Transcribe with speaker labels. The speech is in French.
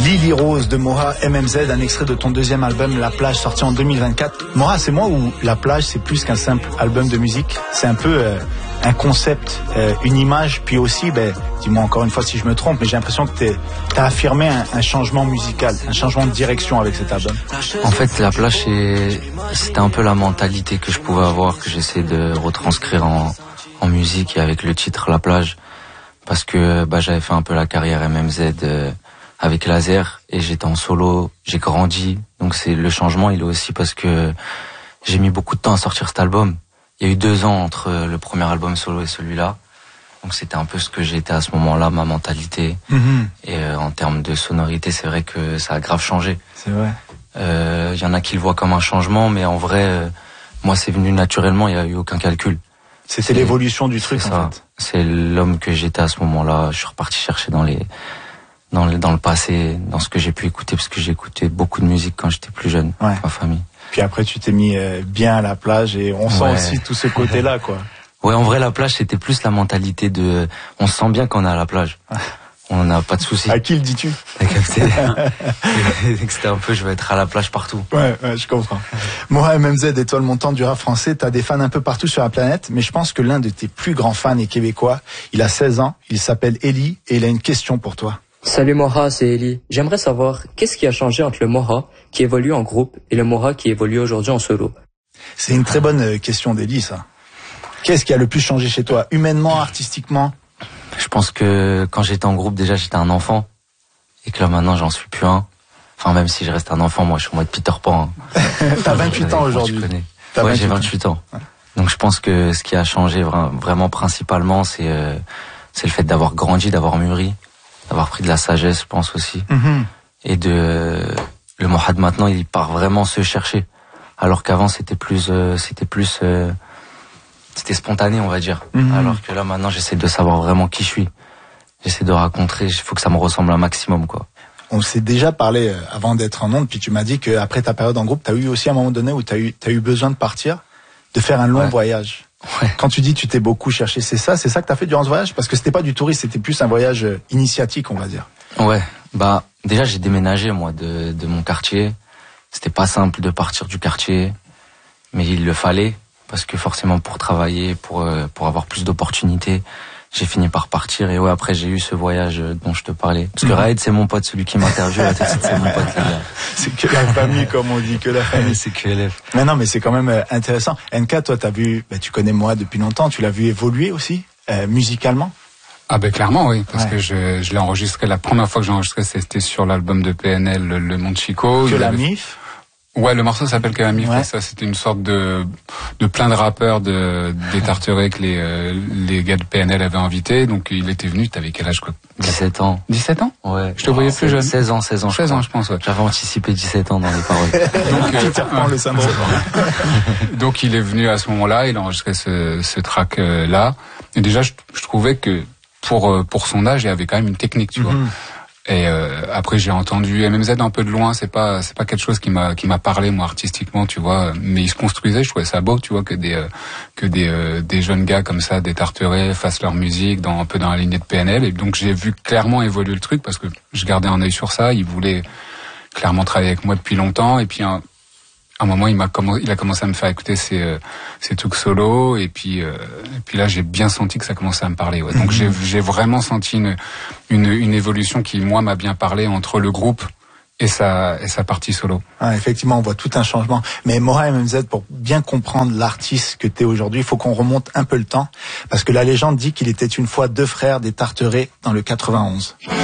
Speaker 1: Lily Rose de Moha MMZ, un extrait de ton deuxième album La Plage sorti en 2024. Moha, c'est moi ou La Plage c'est plus qu'un simple album de musique? C'est un peu un concept, une image, puis aussi, dis-moi encore une fois si je me trompe, mais j'ai l'impression que t'as affirmé un changement musical, un changement de direction avec cet album.
Speaker 2: En fait, La Plage, c'était un peu la mentalité que je pouvais avoir, que j'essaie de retranscrire en musique et avec le titre La Plage, parce que j'avais fait un peu la carrière MMZ avec Laser et j'étais en solo, j'ai grandi, donc c'est le changement, il est aussi parce que j'ai mis beaucoup de temps à sortir cet album. Il y a eu 2 ans entre le premier album solo et celui-là, donc c'était un peu ce que j'étais à ce moment-là, ma mentalité. Et en termes de sonorité, c'est vrai que ça a grave changé.
Speaker 1: C'est vrai.
Speaker 2: Il y en a qui le voient comme un changement, mais en vrai, moi c'est venu naturellement, il n'y a eu aucun calcul.
Speaker 1: C'est l'évolution du truc, en fait.
Speaker 2: C'est l'homme que j'étais à ce moment-là. Je suis reparti chercher dans le passé, dans ce que j'ai pu écouter, parce que j'ai écouté beaucoup de musique quand j'étais plus jeune, avec ma famille.
Speaker 1: Puis après, tu t'es mis bien à La Plage et on sent aussi tout ce côté-là, quoi.
Speaker 2: Ouais, en vrai, La Plage, c'était plus la mentalité de... On se sent bien quand on est à la plage. On n'a pas de soucis.
Speaker 1: À qui le dis-tu?
Speaker 2: T'as capté. C'était un peu, je vais être à la plage partout.
Speaker 1: Ouais, je comprends. Moha MMZ, étoile montante du rap français, t'as des fans un peu partout sur la planète, mais je pense que l'un de tes plus grands fans est québécois. Il a 16 ans, il s'appelle Eli et il a une question pour toi.
Speaker 3: Salut Moha, c'est Eli. J'aimerais savoir, qu'est-ce qui a changé entre le Moha qui évolue en groupe et le Moha qui évolue aujourd'hui en solo?
Speaker 1: C'est une très bonne question d'Eli, ça. Qu'est-ce qui a le plus changé chez toi, humainement, artistiquement?
Speaker 2: Je pense que quand j'étais en groupe, déjà j'étais un enfant et que là maintenant j'en suis plus un. Enfin, même si je reste un enfant, moi je suis en mode Peter Pan.
Speaker 1: T'as 28 ans aujourd'hui.
Speaker 2: Ouais, j'ai 28 ans. Donc je pense que ce qui a changé vraiment principalement, c'est le fait d'avoir grandi, d'avoir mûri, d'avoir pris de la sagesse, je pense aussi. Et le Mohad maintenant, il part vraiment se chercher. Alors qu'avant c'était spontané, on va dire. Alors que là, maintenant, j'essaie de savoir vraiment qui je suis. J'essaie de raconter, il faut que ça me ressemble un maximum, quoi.
Speaker 1: On s'est déjà parlé avant d'être en ondes, puis tu m'as dit qu'après ta période en groupe, t'as eu aussi un moment donné où t'as eu besoin de partir, de faire un long voyage.
Speaker 2: Ouais.
Speaker 1: Quand tu dis tu t'es beaucoup cherché, c'est ça que t'as fait durant ce voyage? Parce que c'était pas du tourisme, c'était plus un voyage initiatique, on va dire.
Speaker 2: Ouais, déjà j'ai déménagé, moi, de mon quartier. C'était pas simple de partir du quartier, mais il le fallait. Parce que forcément pour travailler, pour avoir plus d'opportunités, j'ai fini par partir. Et après j'ai eu ce voyage dont je te parlais. Parce que Raed, c'est mon pote, celui qui m'interviewe, c'est mon pote, les gars.
Speaker 1: C'est que la famille, comme on dit, que la famille.
Speaker 2: C'est que LF.
Speaker 1: Mais non, mais c'est quand même intéressant. NK, toi t'as vu, tu connais moi depuis longtemps, tu l'as vu évoluer aussi, musicalement?
Speaker 4: Ah clairement oui, parce que je l'ai enregistré, la première fois que j'ai enregistré c'était sur l'album de PNL, Le Monde Chico.
Speaker 1: Que la MIF.
Speaker 4: Ouais, le morceau s'appelle Que la MIF, ça c'était une sorte de plein de rappeurs des Tarterets que les gars de PNL avaient invités, donc il était venu, t'avais quel âge quoi?
Speaker 2: 17 ans.
Speaker 4: 17 ans?
Speaker 2: Ouais.
Speaker 4: Je te voyais plus jeune.
Speaker 2: 16 ans.
Speaker 4: 16 ans je pense, ouais.
Speaker 2: J'avais anticipé 17 ans dans les paroles.
Speaker 1: Donc, le syndrome.
Speaker 4: Donc il est venu à ce moment-là, il a enregistré ce track là, et déjà je trouvais que pour son âge, il y avait quand même une technique, tu vois. Et après j'ai entendu MMZ un peu de loin, c'est pas quelque chose qui m'a parlé moi artistiquement, tu vois, mais il se construisait, je trouvais ça beau, tu vois, que des jeunes gars comme ça, des Tarterets fassent leur musique un peu dans la lignée de PNL, et donc j'ai vu clairement évoluer le truc parce que je gardais un œil sur ça, il voulait clairement travailler avec moi depuis longtemps, et puis à un moment il a commencé à me faire écouter ses trucs solo, et puis là j'ai bien senti que ça commençait à me parler, ouais. Donc j'ai vraiment senti une évolution qui moi m'a bien parlé entre le groupe et sa partie solo.
Speaker 1: Ah, effectivement, on voit tout un changement. Mais Moha MMZ, pour bien comprendre l'artiste que t'es aujourd'hui, il faut qu'on remonte un peu le temps, parce que la légende dit qu'il était une fois 2 frères des Tarterets dans le 91.